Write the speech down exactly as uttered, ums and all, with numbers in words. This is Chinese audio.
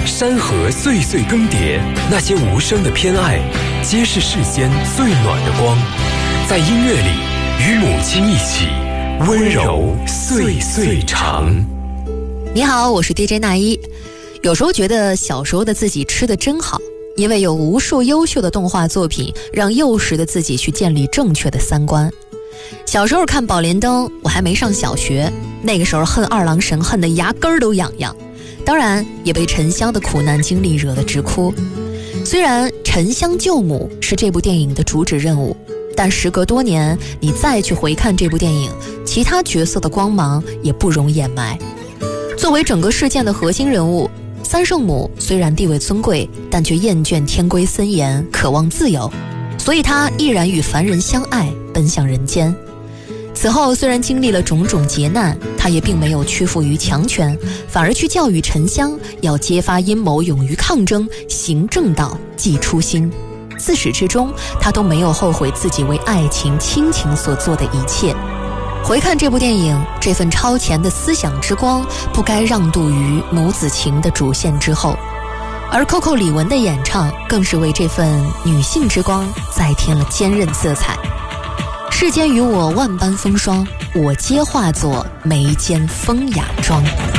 山河岁岁更迭，那些无声的偏爱，皆是世间最暖的光。在音乐里，与母亲一起，温柔岁岁长。 你好，我是 D J 那一。有时候觉得小时候的自己吃得真好，因为有无数优秀的动画作品让幼时的自己去建立正确的三观。小时候看宝莲灯，我还没上小学，那个时候恨二郎神恨得牙根儿都痒痒，当然也被沉香的苦难经历惹得直哭。虽然沉香救母是这部电影的主旨任务，但时隔多年，你再去回看这部电影，其他角色的光芒也不容掩埋。作为整个事件的核心人物，三圣母虽然地位尊贵，但却厌倦天规森严，渴望自由，所以她毅然与凡人相爱，奔向人间。此后虽然经历了种种劫难，她也并没有屈服于强权，反而去教育沉香要揭发阴谋，勇于抗争，行正道，记初心。自始至终，她都没有后悔自己为爱情亲情所做的一切。回看这部电影，这份超前的思想之光不该让渡于母子情的主线之后，而 Coco 李玟的演唱更是为这份女性之光再添了坚韧色彩。世间与我万般风霜，我皆化作眉间风雅妆。